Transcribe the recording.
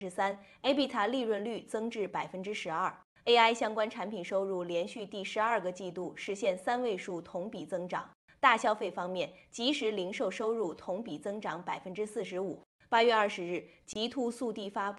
3%，EBITDA 利润率增至12%。AI 相关产品收入连续第12个季度实现3位数同比增长。大消费方面，即时零售收入同比增长45%。8月20日，极兔速递发布